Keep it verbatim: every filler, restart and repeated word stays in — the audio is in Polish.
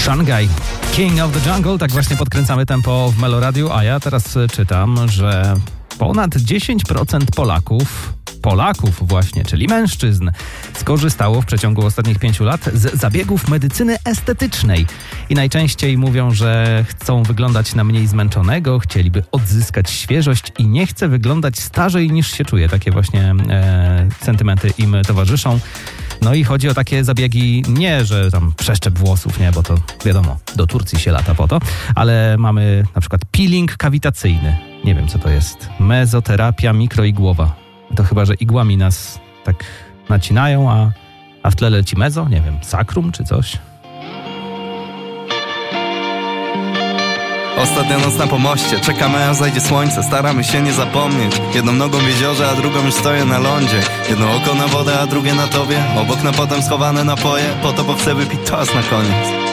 Shanghai, King of the Jungle, tak właśnie podkręcamy tempo w Meloradiu, a ja teraz czytam, że ponad dziesięć procent Polaków, Polaków właśnie, czyli mężczyzn, skorzystało w przeciągu ostatnich pięciu lat z zabiegów medycyny estetycznej. I najczęściej mówią, że chcą wyglądać na mniej zmęczonego, chcieliby odzyskać świeżość i nie chce wyglądać starzej niż się czuje. Takie właśnie e, sentymenty im towarzyszą. No i chodzi o takie zabiegi, nie, że tam przeszczep włosów, nie, bo to wiadomo, do Turcji się lata po to, ale mamy na przykład peeling kawitacyjny. Nie wiem, co to jest. Mezoterapia mikroigłowa. To chyba, że igłami nas tak nacinają, a, a w tle leci mezo, nie wiem, sakrum czy coś. Ostatnia noc na pomoście, czekamy aż zajdzie słońce, staramy się nie zapomnieć. Jedną nogą w jeziorze, a drugą już stoję na lądzie. Jedno oko na wodę, a drugie na tobie. Obok na potem schowane napoje, po to bo chcę wypić toast na koniec.